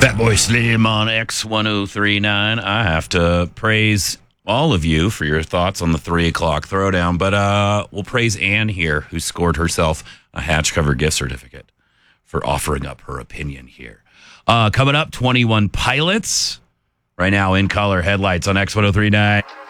Fatboy Slim on X1039. I have to praise all of you for your thoughts on the 3 o'clock throwdown, but we'll praise Ann here, who scored herself a hatch cover gift certificate for offering up her opinion here. Coming up, 21 Pilots. Right now, in color headlights on X1039.